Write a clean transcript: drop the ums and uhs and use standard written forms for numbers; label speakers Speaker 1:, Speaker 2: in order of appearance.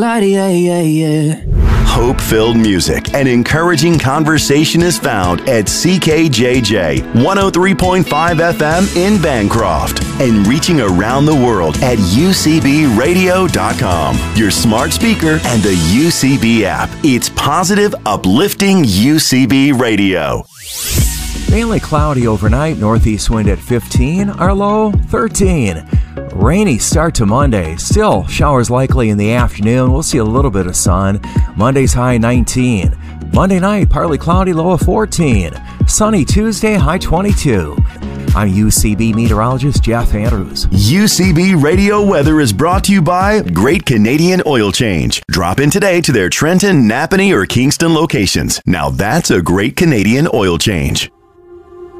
Speaker 1: Hope-filled music and encouraging conversation is found at CKJJ 103.5 FM in Bancroft and reaching around the world at UCBradio.com, your smart speaker and the UCB app. It's positive, uplifting UCB Radio.
Speaker 2: Mainly cloudy overnight, northeast wind at 15, our low 13. Rainy start to Monday. Still showers likely in the afternoon. We'll see a little bit of sun. Monday's high 19. Monday night, partly cloudy, low of 14. Sunny Tuesday, high 22. I'm UCB meteorologist Jeff Andrews.
Speaker 1: UCB Radio Weather is brought to you by Great Canadian Oil Change. Drop in today to their Trenton, Napanee, or Kingston locations. Now that's a Great Canadian Oil Change.